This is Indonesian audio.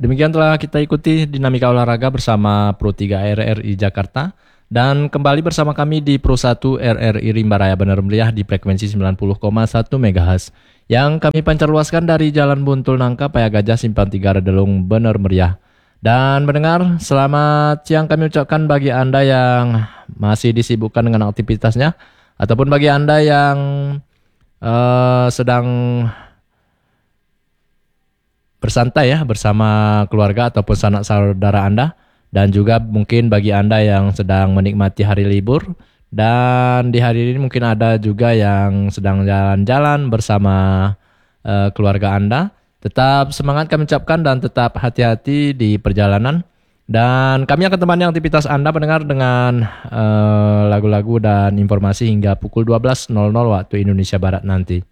demikian telah kita ikuti dinamika olahraga bersama Pro 3 RRI Jakarta. Dan kembali bersama kami di Pro 1 RRI Rimba Raya Bener Meriah di frekuensi 90,1 MHz yang kami pancarluaskan dari Jalan Buntul Nangka, Paya Gajah, Simpang 3, Redelung, Bener Meriah. Dan mendengar, selamat siang kami ucapkan bagi Anda yang masih disibukkan dengan aktivitasnya, ataupun bagi Anda yang sedang bersantai ya bersama keluarga ataupun sanak saudara Anda. Dan juga mungkin bagi Anda yang sedang menikmati hari libur. Dan di hari ini mungkin ada juga yang sedang jalan-jalan bersama keluarga Anda. Tetap semangat kami ucapkan dan tetap hati-hati di perjalanan. Dan kami akan temani aktivitas Anda pendengar dengan lagu-lagu dan informasi hingga pukul 12.00 waktu Indonesia Barat nanti.